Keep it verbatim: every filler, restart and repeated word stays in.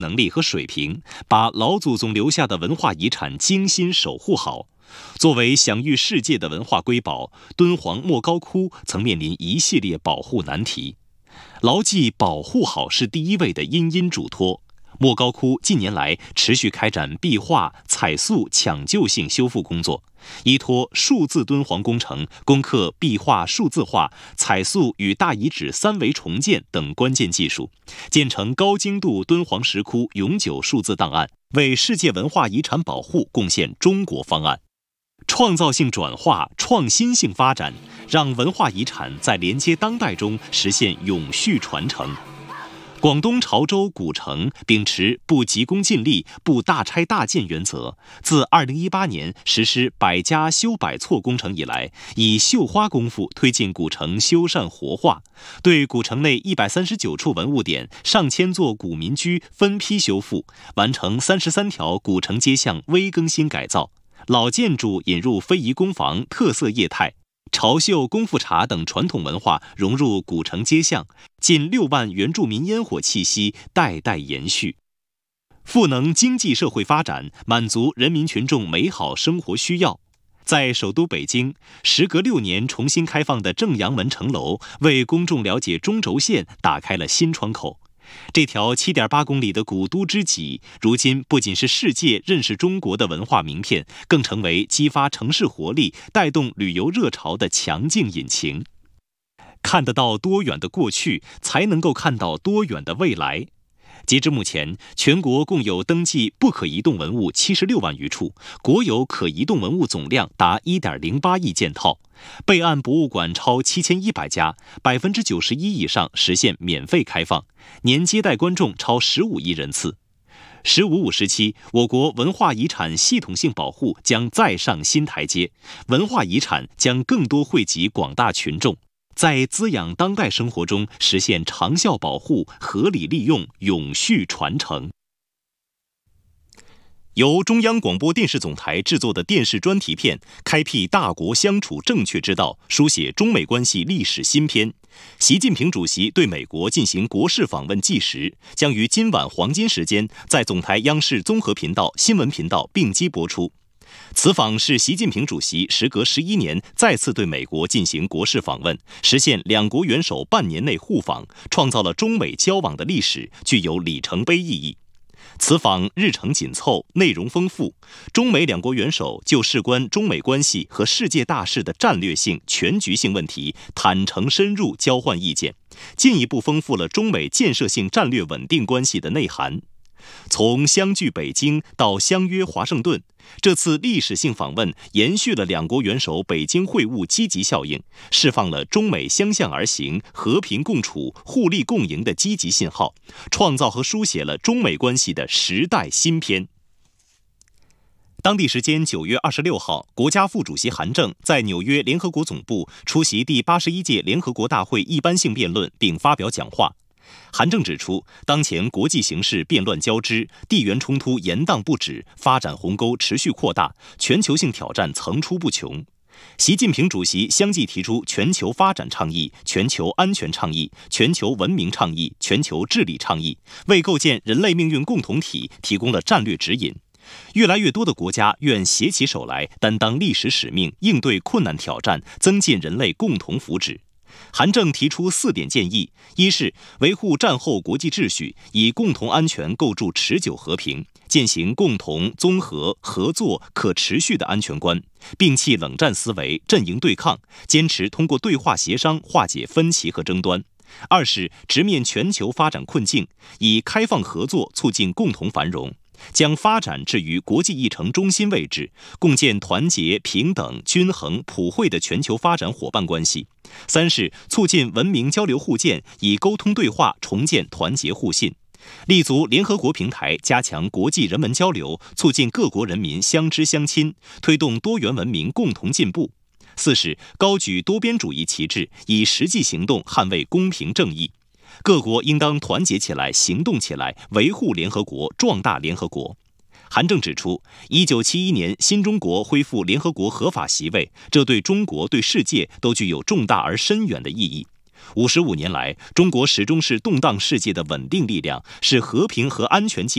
能力和水平，把老祖宗留下的文化遗产精心守护好。作为享誉世界的文化瑰宝，敦煌莫高窟曾面临一系列保护难题。牢记保护好是第一位的殷殷嘱托。莫高窟近年来持续开展壁画、彩塑抢救性修复工作，依托数字敦煌工程，攻克壁画数字化、彩塑与大遗址三维重建等关键技术，建成高精度敦煌石窟永久数字档案，为世界文化遗产保护贡献中国方案。创造性转化、创新性发展，让文化遗产在连接当代中实现永续传承。广东潮州古城秉持不急功近利、不大拆大建原则，自二零一八年实施百家修百错工程以来，以绣花功夫推进古城修缮活化，对古城内一百三十九处文物点、上千座古民居分批修复，完成三十三条古城街巷微更新改造，老建筑引入非遗工坊特色业态。潮绣、功夫茶等传统文化融入古城街巷，近六万原住民烟火气息代代延续。赋能经济社会发展，满足人民群众美好生活需要。在首都北京，时隔六年重新开放的正阳门城楼，为公众了解中轴线打开了新窗口。这条 七点八公里的古都之脊，如今不仅是世界认识中国的文化名片，更成为激发城市活力、带动旅游热潮的强劲引擎。看得到多远的过去，才能够看到多远的未来。截至目前，全国共有登记不可移动文物七十六万余处，国有可移动文物总量达 一点零八亿件套，备案博物馆超七千一百家， 百分之九十一 以上实现免费开放，年接待观众超十五亿人次。十五五时期，我国文化遗产系统性保护将再上新台阶，文化遗产将更多惠及广大群众，在滋养当代生活中实现长效保护、合理利用、永续传承。由中央广播电视总台制作的电视专题片《开辟大国相处正确之道》，书写中美关系历史新篇。习近平主席对美国进行国事访问纪实，将于今晚黄金时间在总台央视综合频道、新闻频道并机播出。此访是习近平主席时隔十一年再次对美国进行国事访问，实现两国元首半年内互访，创造了中美交往的历史，具有里程碑意义。此访日程紧凑，内容丰富，中美两国元首就事关中美关系和世界大事的战略性、全局性问题坦诚深入交换意见，进一步丰富了中美建设性战略稳定关系的内涵。从相聚北京到相约华盛顿，这次历史性访问延续了两国元首北京会晤积极效应，释放了中美相向而行、和平共处、互利共赢的积极信号，创造和书写了中美关系的时代新篇。当地时间九月二十六号，国家副主席韩正在纽约联合国总部出席第八十一届联合国大会一般性辩论并发表讲话。韩正指出，当前国际形势变乱交织，地缘冲突延宕不止，发展鸿沟持续扩大，全球性挑战层出不穷。习近平主席相继提出全球发展倡议、全球安全倡议、全球文明倡议、全球治理倡议，为构建人类命运共同体提供了战略指引。越来越多的国家愿携起手来，担当历史使命，应对困难挑战，增进人类共同福祉。韩正提出四点建议：一是维护战后国际秩序，以共同安全构筑持久和平，践行共同、综合、合作、可持续的安全观，摒弃冷战思维、阵营对抗，坚持通过对话协商化解分歧和争端；二是直面全球发展困境，以开放合作促进共同繁荣，将发展置于国际议程中心位置，共建团结、平等、均衡、普惠的全球发展伙伴关系；三是促进文明交流互鉴，以沟通对话重建团结互信，立足联合国平台，加强国际人文交流，促进各国人民相知相亲，推动多元文明共同进步；四是高举多边主义旗帜，以实际行动捍卫公平正义。各国应当团结起来，行动起来，维护联合国，壮大联合国。韩正指出，一九七一年新中国恢复联合国合法席位，这对中国、对世界都具有重大而深远的意义。五十五年来，中国始终是动荡世界的稳定力量，是和平和安全